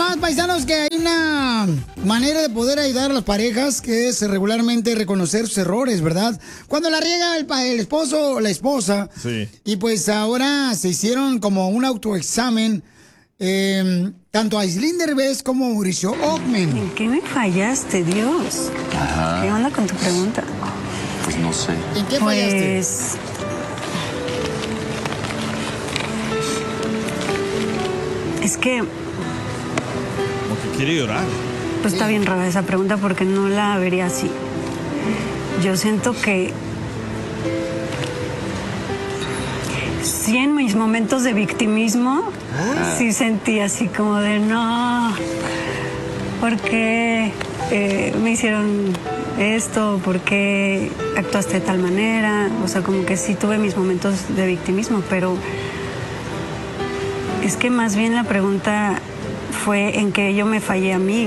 más, paisanos, que hay una manera de poder ayudar a las parejas que es regularmente reconocer sus errores, ¿verdad? Cuando la riega el esposo o la esposa. Sí. Y pues ahora se hicieron como un autoexamen, tanto Aislinn Derbez como Mauricio Ockman. ¿En qué me fallaste, Dios? Ajá. ¿Qué onda con tu pregunta? Pues no sé. ¿En qué fallaste? Pues... Es que... Como que quiere llorar. Pues está bien rara esa pregunta porque no la vería así. Yo siento que sí, en mis momentos de victimismo, sí sentí así como de no, ¿por qué me hicieron esto? ¿Por qué actuaste de tal manera? O sea, como que sí tuve mis momentos de victimismo, pero es que más bien la pregunta fue en que yo me fallé a mí.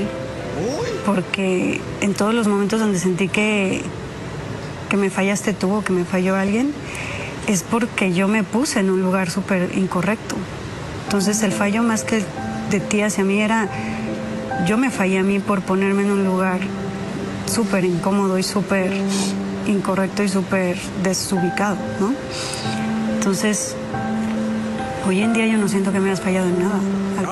Porque en todos los momentos donde sentí que me fallaste tú o que me falló alguien, es porque yo me puse en un lugar súper incorrecto. Entonces el fallo más que de ti hacia mí era, yo me fallé a mí por ponerme en un lugar súper incómodo y súper incorrecto y súper desubicado, ¿no? Entonces, hoy en día yo no siento que me hayas fallado en nada.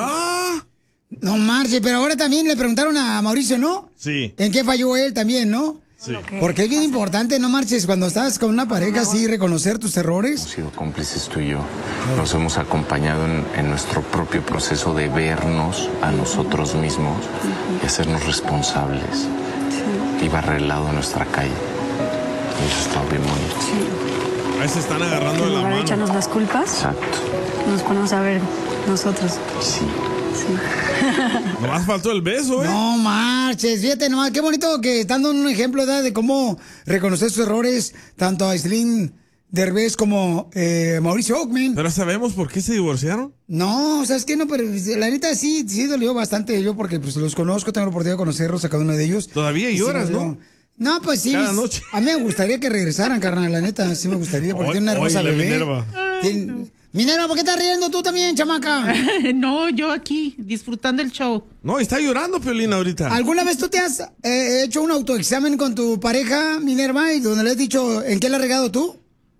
No marche, pero ahora también le preguntaron a Mauricio, ¿no? Sí. ¿En qué falló él también, no? Sí. Porque es bien importante, no marches, cuando estás con una pareja así, reconocer tus errores. Hemos sido cómplices tú y yo. Nos hemos acompañado en nuestro propio proceso de vernos a nosotros mismos y hacernos responsables. Y barrer el lado de nuestra calle. Y eso está bien bonito. Sí. Ahí se están agarrando de En la lugar de mano. echarnos las culpas, Exacto. nos ponemos a ver nosotros. Sí. Sí. Nomás faltó el beso, ¿eh? No marches, fíjate nomás, qué bonito que están dando un ejemplo de cómo reconocer sus errores, tanto a Aislinn Derbez como Mauricio Ockman. Pero ¿sabemos por qué se divorciaron? No, ¿sabes qué? No, pero la neta sí dolió bastante yo porque pues los conozco, tengo la oportunidad de conocerlos a cada uno de ellos. Todavía Y sí lloras, me dolió. ¿no? No, pues sí. Cada noche. A mí me gustaría que regresaran, carnal, la neta, sí me gustaría, porque tiene una hermosa Oye, la bebé. Minerva. Minerva, ¿por qué estás riendo tú también, chamaca? No, yo aquí, disfrutando el show. No, está llorando, Piolín, ahorita. ¿Alguna vez tú te has hecho un autoexamen con tu pareja, Minerva, y donde le has dicho en qué le has regado tú?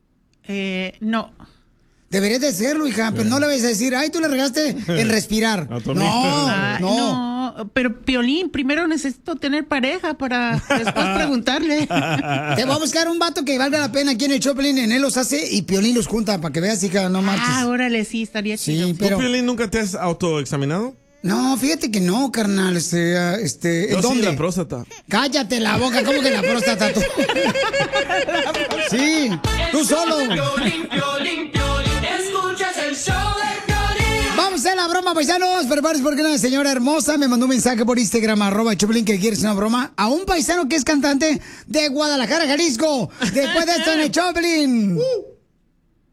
No. Deberías de hacerlo, hija, pero no le vas a decir, ay, tú le regaste en respirar. A tu No, amiga. No, pero Piolín, primero necesito tener pareja para después preguntarle. Te voy a buscar un vato que valga la pena aquí en el Choplin, en él los hace y Piolín los junta para que veas, hija, no marches. Órale, sí, estaría chido. Sí, pero... ¿Tú, Piolín, nunca te has autoexaminado? No, fíjate que no, carnal, Yo ¿en sí, dónde? la próstata. Cállate la boca, ¿cómo que la próstata tú? Sí, tú solo. Escuchas el show de Piolín. Vamos a hacer la broma, paisanos. Prepárense porque una señora hermosa me mandó un mensaje por Instagram, @Choplin, que quiere hacer una broma a un paisano que es cantante de Guadalajara, Jalisco. Después de esto en el Choplin.